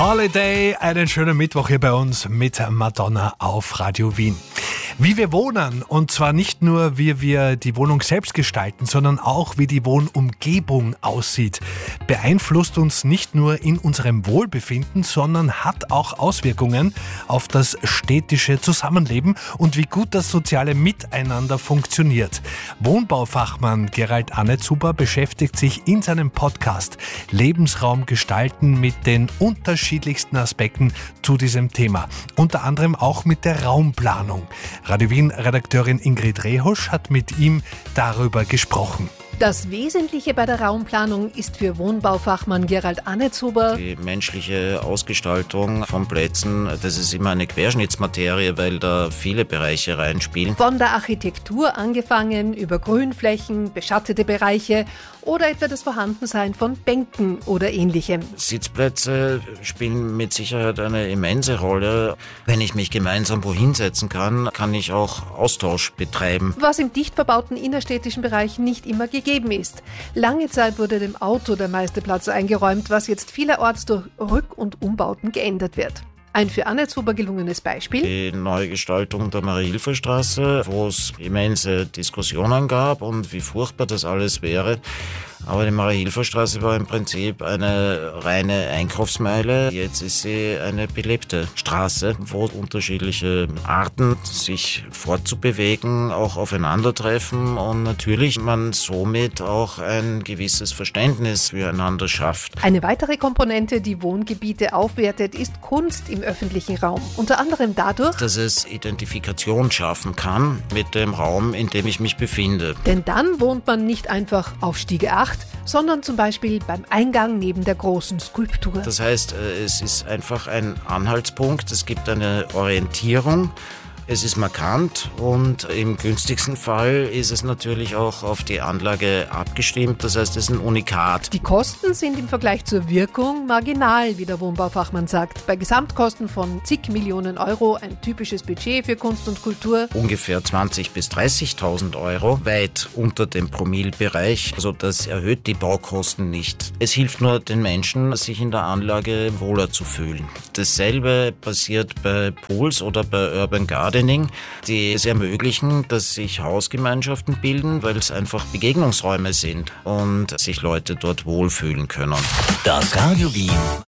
Holiday, einen schönen Mittwoch hier bei uns mit Madonna auf Radio Wien. Wie wir wohnen, und zwar nicht nur, wie wir die Wohnung selbst gestalten, sondern auch, wie die Wohnumgebung aussieht, beeinflusst uns nicht nur in unserem Wohlbefinden, sondern hat auch Auswirkungen auf das städtische Zusammenleben und wie gut das soziale Miteinander funktioniert. Wohnbaufachmann Gerald Anezuber beschäftigt sich in seinem Podcast Lebensraum gestalten mit den unterschiedlichsten Aspekten zu diesem Thema. Unter anderem auch mit der Raumplanung. Radio Wien-Redakteurin Ingrid Rehosch hat mit ihm darüber gesprochen. Das Wesentliche bei der Raumplanung ist für Wohnbaufachmann Gerald Anezuber die menschliche Ausgestaltung von Plätzen, das ist immer eine Querschnittsmaterie, weil da viele Bereiche reinspielen. Von der Architektur angefangen, über Grünflächen, beschattete Bereiche oder etwa das Vorhandensein von Bänken oder Ähnlichem. Sitzplätze spielen mit Sicherheit eine immense Rolle. Wenn ich mich gemeinsam wohin setzen kann, kann ich auch Austausch betreiben. Was im dicht verbauten innerstädtischen Bereich nicht immer gegeben ist. Lange Zeit wurde dem Auto der meiste Platz eingeräumt, was jetzt vielerorts durch Rück- und Umbauten geändert wird. Ein für Anezuber gelungenes Beispiel: die Neugestaltung der Marie-Hilfer-Straße, wo es immense Diskussionen gab und wie furchtbar das alles wäre. Aber die Marie-Hilfer-Straße war im Prinzip eine reine Einkaufsmeile. Jetzt ist sie eine belebte Straße, wo unterschiedliche Arten, sich fortzubewegen, auch aufeinandertreffen und natürlich man somit auch ein gewisses Verständnis füreinander schafft. Eine weitere Komponente, die Wohngebiete aufwertet, ist Kunst im öffentlichen Raum. Unter anderem dadurch, dass es Identifikation schaffen kann mit dem Raum, in dem ich mich befinde. Denn dann wohnt man nicht einfach auf Stiege 8, sondern zum Beispiel beim Eingang neben der großen Skulptur. Das heißt, es ist einfach ein Anhaltspunkt, es gibt eine Orientierung. Es ist markant und im günstigsten Fall ist es natürlich auch auf die Anlage abgestimmt. Das heißt, es ist ein Unikat. Die Kosten sind im Vergleich zur Wirkung marginal, wie der Wohnbaufachmann sagt. Bei Gesamtkosten von zig Millionen Euro, ein typisches Budget für Kunst und Kultur. Ungefähr 20.000 bis 30.000 Euro, weit unter dem Promillebereich. Also das erhöht die Baukosten nicht. Es hilft nur den Menschen, sich in der Anlage wohler zu fühlen. Dasselbe passiert bei Pools oder bei Urban Gardening, die es ermöglichen, dass sich Hausgemeinschaften bilden, weil es einfach Begegnungsräume sind und sich Leute dort wohlfühlen können. Das Radio Wien